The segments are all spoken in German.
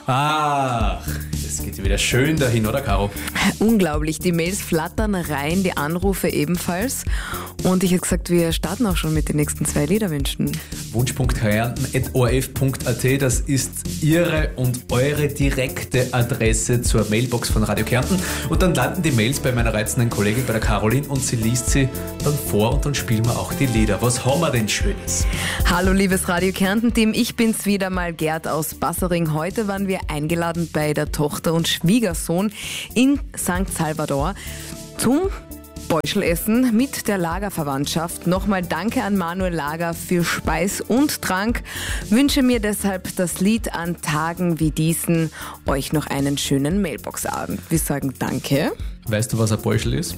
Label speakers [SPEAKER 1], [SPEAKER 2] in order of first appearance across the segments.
[SPEAKER 1] Ach, es geht wieder schön dahin, oder Caro?
[SPEAKER 2] Unglaublich, die Mails flattern rein, die Anrufe ebenfalls. Und ich hätte gesagt, wir starten auch schon mit den nächsten 2 Liederwünschen.
[SPEAKER 1] Wunsch.kärnten@orf.at, das ist Ihre und eure direkte Adresse zur Mailbox von Radio Kärnten. Und dann landen die Mails bei meiner reizenden Kollegin, bei der Caroline, und sie liest sie dann vor und dann spielen wir auch die Lieder. Was haben wir denn Schönes?
[SPEAKER 2] Hallo liebes Radio Kärnten-Team, ich bin's wieder mal, Gerd aus Bassering. Heute waren wir eingeladen bei der Tochter und Schwiegersohn in St. Salvador zum Beuschelessen mit der Lagerverwandtschaft. Nochmal danke an Manuel Lager für Speis und Trank. Wünsche mir deshalb das Lied an Tagen wie diesen, euch noch einen schönen Mailbox-Abend. Wir sagen danke.
[SPEAKER 1] Weißt du, was ein Beuschel ist?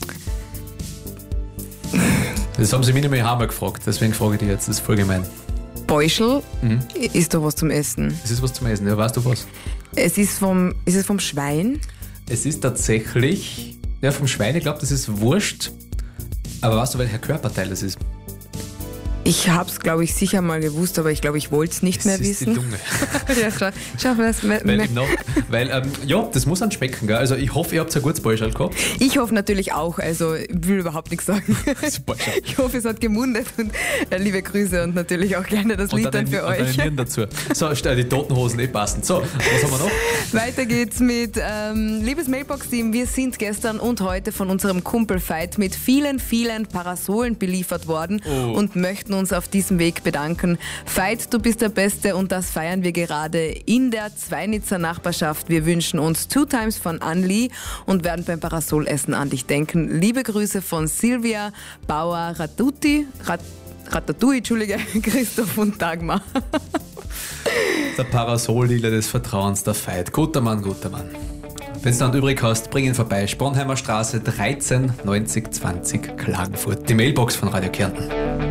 [SPEAKER 1] Das haben sie mich nämlich einmal gefragt, deswegen frage ich dich jetzt, das ist voll gemein.
[SPEAKER 2] Beuschel ist doch was zum Essen.
[SPEAKER 1] Es ist was zum Essen, ja, weißt du was?
[SPEAKER 2] Ist es vom Schwein?
[SPEAKER 1] Es ist tatsächlich, ja, vom Schwein, ich glaube, das ist Wurst. Aber weißt du, welcher Körperteil das ist?
[SPEAKER 2] Ich hab's, glaube ich, sicher mal gewusst, aber ich glaube, ich wollte es nicht mehr
[SPEAKER 1] Das ist
[SPEAKER 2] wissen.
[SPEAKER 1] die Lunge.
[SPEAKER 2] Ja, schau was.
[SPEAKER 1] Ja, das muss an schmecken, gell? Also ich hoffe, ihr habt ein gutes Beuschel gehabt.
[SPEAKER 2] Ich hoffe natürlich auch, also ich will überhaupt nichts sagen.
[SPEAKER 1] Beuschel.
[SPEAKER 2] Ich hoffe, es hat gemundet und liebe Grüße und natürlich auch gerne das Lied dann für euch.
[SPEAKER 1] Und dann dazu. So, die toten Hosen passend. So, was haben wir noch?
[SPEAKER 2] Weiter geht's mit liebes Mailbox-Team, wir sind gestern und heute von unserem Kumpel Veit mit vielen, vielen Parasolen beliefert worden und möchten uns auf diesem Weg bedanken. Veit, du bist der Beste und das feiern wir gerade in der Zweinitzer Nachbarschaft. Wir wünschen uns 2 Times von Anli und werden beim Parasolessen an dich denken. Liebe Grüße von Silvia Bauer, Ratatouille, Entschuldige, Christoph und Dagmar.
[SPEAKER 1] Der Parasollila des Vertrauens, der Veit. Guter Mann, guter Mann. Wenn du dann übrig hast, bring ihn vorbei. Sponheimer Straße 13 90 20 Klagenfurt. Die Mailbox von Radio Kärnten.